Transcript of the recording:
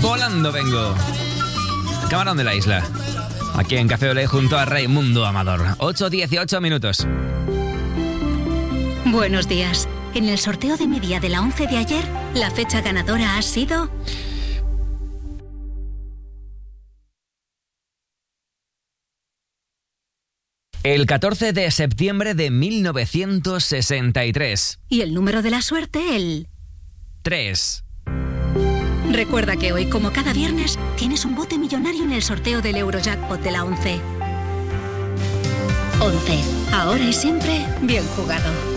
Volando vengo. Camarón de la isla. Aquí en Café Olé junto a Raimundo Amador. 8:18 minutos. Buenos días. En el sorteo de mi día de la 11 de ayer, la fecha ganadora ha sido... El 14 de septiembre de 1963. Y el número de la suerte, el... 3. Recuerda que hoy, como cada viernes, tienes un bote millonario en el sorteo del Eurojackpot de la 11. 11. Ahora y siempre, bien jugado.